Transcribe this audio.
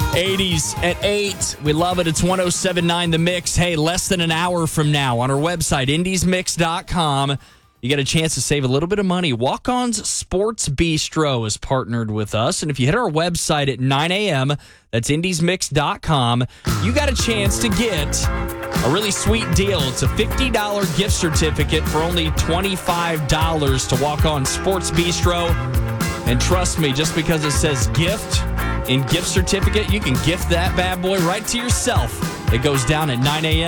80s at 8. We love it. It's 107.9 The Mix. Hey, less than an hour from now on our website, indiesmix.com, you get a chance to save a little bit of money. Walk-On's Sports Bistro is partnered with us. And if you hit our website at 9 a.m., that's indiesmix.com, you got a chance to get a really sweet deal. It's a $50 gift certificate for only $25 to Walk-On Sports Bistro. And trust me, just because it says gift in gift certificate, you can gift that bad boy right to yourself. It goes down at 9 a.m.